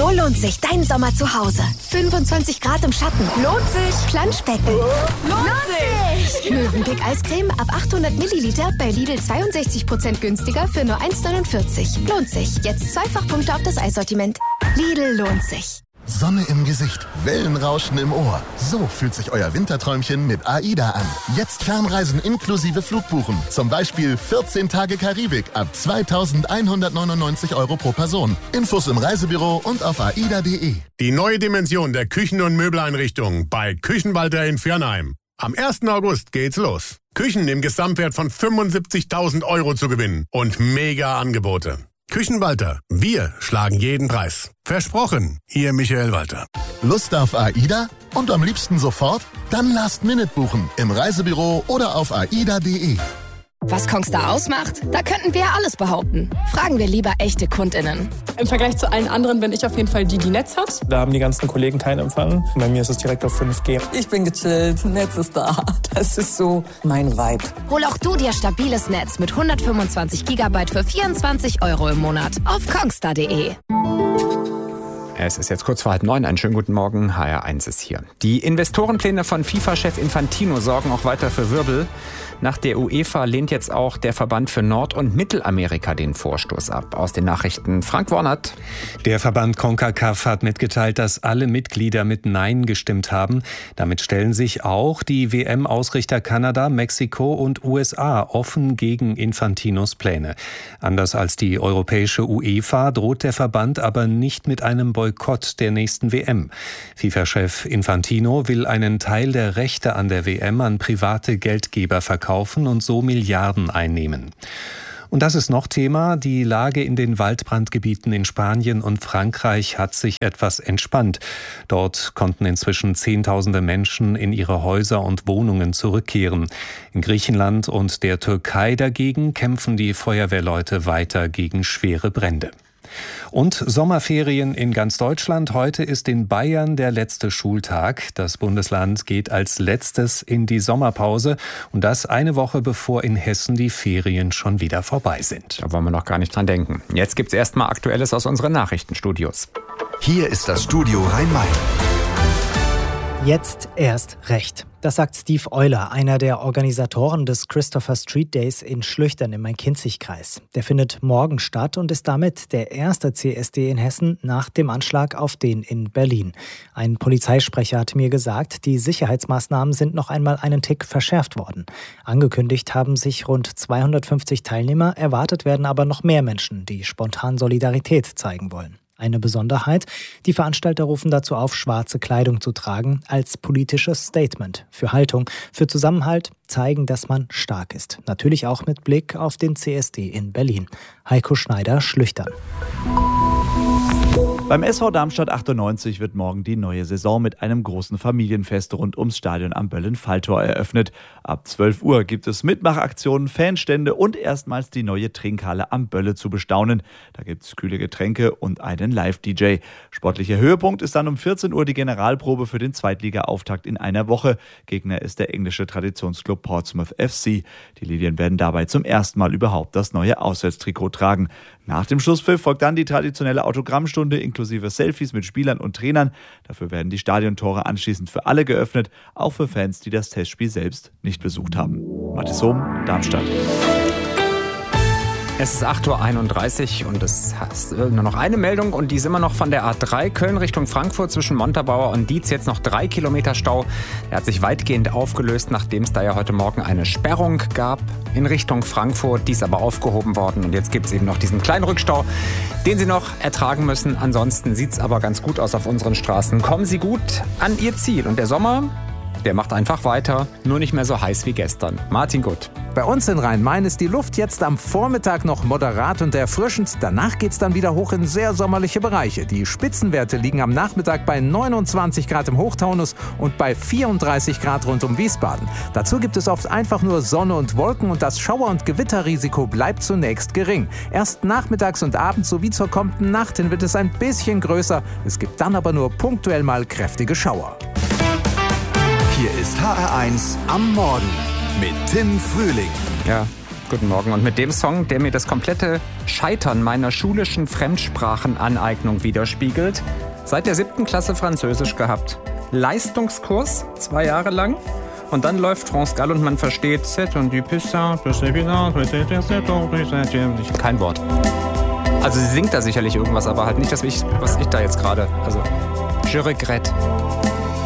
Wo lohnt sich dein Sommer zu Hause? 25 Grad im Schatten. Lohnt sich. Planschbecken. Lohnt sich. Mövenpick Eiscreme ab 800 Milliliter bei Lidl 62% günstiger für nur 1,49. Lohnt sich. Jetzt Zweifachpunkte auf das Eissortiment. Lidl lohnt sich. Sonne im Gesicht, Wellenrauschen im Ohr. So fühlt sich euer Winterträumchen mit AIDA an. Jetzt Fernreisen inklusive Flugbuchen. Zum Beispiel 14 Tage Karibik ab 2.199 € pro Person. Infos im Reisebüro und auf aida.de. Die neue Dimension der Küchen- und Möbeleinrichtungen bei Küchenwalter in Viernheim. Am 1. August geht's los. Küchen im Gesamtwert von 75.000 € zu gewinnen und mega Angebote. Küchenwalter, wir schlagen jeden Preis. Versprochen, Ihr Michael Walter. Lust auf AIDA? Und am liebsten sofort? Dann Last Minute buchen im Reisebüro oder auf aida.de. Was Kongstar ausmacht? Da könnten wir alles behaupten. Fragen wir lieber echte KundInnen. Im Vergleich zu allen anderen bin ich auf jeden Fall die Netz hat. Da haben die ganzen Kollegen keinen Empfang. Bei mir ist es direkt auf 5G. Ich bin gechillt, Netz ist da. Das ist so mein Vibe. Hol auch du dir stabiles Netz mit 125 GB für 24 € im Monat auf kongstar.de. Es ist jetzt kurz vor 8:30. Einen schönen guten Morgen. HR1 ist hier. Die Investorenpläne von FIFA-Chef Infantino sorgen auch weiter für Wirbel. Nach der UEFA lehnt jetzt auch der Verband für Nord- und Mittelamerika den Vorstoß ab. Aus den Nachrichten Frank Wornert. Der Verband CONCACAF hat mitgeteilt, dass alle Mitglieder mit Nein gestimmt haben. Damit stellen sich auch die WM-Ausrichter Kanada, Mexiko und USA offen gegen Infantinos Pläne. Anders als die europäische UEFA droht der Verband aber nicht mit einem Boykott der nächsten WM. FIFA-Chef Infantino will einen Teil der Rechte an der WM an private Geldgeber verkaufen und so Milliarden einnehmen. Und das ist noch Thema. Die Lage in den Waldbrandgebieten in Spanien und Frankreich hat sich etwas entspannt. Dort konnten inzwischen Zehntausende Menschen in ihre Häuser und Wohnungen zurückkehren. In Griechenland und der Türkei dagegen kämpfen die Feuerwehrleute weiter gegen schwere Brände. Und Sommerferien in ganz Deutschland. Heute ist in Bayern der letzte Schultag. Das Bundesland geht als letztes in die Sommerpause. Und das eine Woche bevor in Hessen die Ferien schon wieder vorbei sind. Da wollen wir noch gar nicht dran denken. Jetzt gibt's erstmal Aktuelles aus unseren Nachrichtenstudios. Hier ist das Studio Rhein-Main. Jetzt erst recht. Das sagt Steve Euler, einer der Organisatoren des Christopher Street Days in Schlüchtern im Main-Kinzig-Kreis. Der findet morgen statt und ist damit der erste CSD in Hessen nach dem Anschlag auf den in Berlin. Ein Polizeisprecher hat mir gesagt, die Sicherheitsmaßnahmen sind noch einmal einen Tick verschärft worden. Angekündigt haben sich rund 250 Teilnehmer, erwartet werden aber noch mehr Menschen, die spontan Solidarität zeigen wollen. Eine Besonderheit, die Veranstalter rufen dazu auf, schwarze Kleidung zu tragen, als politisches Statement für Haltung, für Zusammenhalt, zeigen, dass man stark ist. Natürlich auch mit Blick auf den CSD in Berlin. Heiko Schneider, Schlüchtern. Beim SV Darmstadt 98 wird morgen die neue Saison mit einem großen Familienfest rund ums Stadion am Böllen-Falltor eröffnet. Ab 12 Uhr gibt es Mitmachaktionen, Fanstände und erstmals die neue Trinkhalle am Bölle zu bestaunen. Da gibt es kühle Getränke und einen Live-DJ. Sportlicher Höhepunkt ist dann um 14 Uhr die Generalprobe für den Zweitliga-Auftakt in einer Woche. Gegner ist der englische Traditionsclub Portsmouth FC. Die Lilien werden dabei zum ersten Mal überhaupt das neue Auswärtstrikot tragen. Nach dem Schlusspfiff folgt dann die traditionelle Autogrammstunde inklusive Selfies mit Spielern und Trainern. Dafür werden die Stadiontore anschließend für alle geöffnet, auch für Fans, die das Testspiel selbst nicht besucht haben. Mathis Sohm, Darmstadt. Es ist 8:31 Uhr und es ist nur noch eine Meldung und die ist immer noch von der A3 Köln Richtung Frankfurt zwischen Montabaur und Dietz. Jetzt noch 3 Kilometer Stau. Der hat sich weitgehend aufgelöst, nachdem es da ja heute Morgen eine Sperrung gab in Richtung Frankfurt. Die ist aber aufgehoben worden und jetzt gibt es eben noch diesen kleinen Rückstau, den Sie noch ertragen müssen. Ansonsten sieht es aber ganz gut aus auf unseren Straßen. Kommen Sie gut an Ihr Ziel und der Sommer, der macht einfach weiter, nur nicht mehr so heiß wie gestern. Martin Gutt. Bei uns in Rhein-Main ist die Luft jetzt am Vormittag noch moderat und erfrischend. Danach geht's dann wieder hoch in sehr sommerliche Bereiche. Die Spitzenwerte liegen am Nachmittag bei 29 Grad im Hochtaunus und bei 34 Grad rund um Wiesbaden. Dazu gibt es oft einfach nur Sonne und Wolken und das Schauer- und Gewitterrisiko bleibt zunächst gering. Erst nachmittags und abends sowie zur kommenden Nacht hin wird es ein bisschen größer. Es gibt dann aber nur punktuell mal kräftige Schauer. Hier ist HR1 am Morgen mit Tim Frühling. Ja, Guten Morgen. Und mit dem Song, der mir das komplette Scheitern meiner schulischen Fremdsprachenaneignung widerspiegelt, seit der 7. Klasse Französisch gehabt. Leistungskurs, 2 Jahre lang. Und dann läuft France Gall und man versteht kein Wort. Also sie singt da sicherlich irgendwas, aber halt nicht das, was ich da jetzt gerade. Also, je regrette.